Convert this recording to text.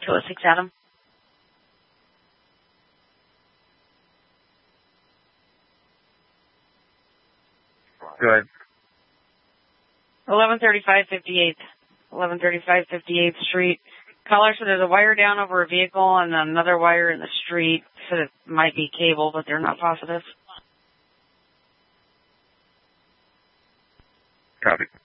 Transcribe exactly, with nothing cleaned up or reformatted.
two oh six Adam. Go ahead. eleven thirty-five fifty-eighth. eleven thirty-five fifty-eighth Street. Caller said there's a wire down over a vehicle and another wire in the street. Said it might be cable, but they're not positive. Copy.